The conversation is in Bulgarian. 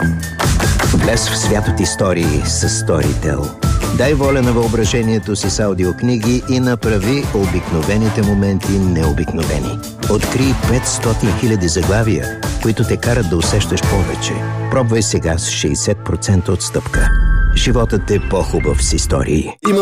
Влез в свят от истории с Storytel. Дай воля на въображението си с аудиокниги и направи обикновените моменти необикновени. Открий 500 000 заглавия, които те карат да усещаш повече. Пробвай сега с 60% отстъпка. Животът е по-хубав с истории.